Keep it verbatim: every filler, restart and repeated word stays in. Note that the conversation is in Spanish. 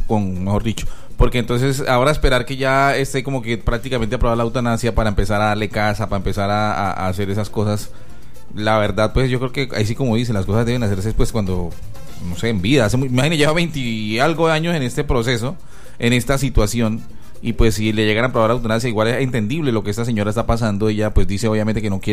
con, mejor dicho, porque entonces ahora esperar que ya esté como que prácticamente aprobada la eutanasia para empezar a darle casa, para empezar a, a, a hacer esas cosas, la verdad pues yo creo que ahí sí, como dicen, las cosas deben hacerse pues cuando, no sé, en vida. Hace muy, imagínate, lleva veinte y algo de años en este proceso, en esta situación, y pues si le llegan a aprobar la eutanasia, igual es entendible lo que esta señora está pasando. Ella pues dice obviamente que no quiere